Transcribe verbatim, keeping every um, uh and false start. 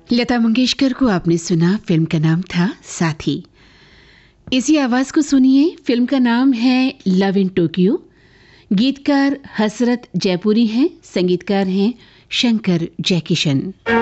लता मंगेशकर को आपने सुना, फिल्म का नाम था साथी। इसी आवाज को सुनिए, फिल्म का नाम है लव इन टोक्यो। गीतकार हसरत जयपुरी हैं, संगीतकार हैं शंकर जयकिशन।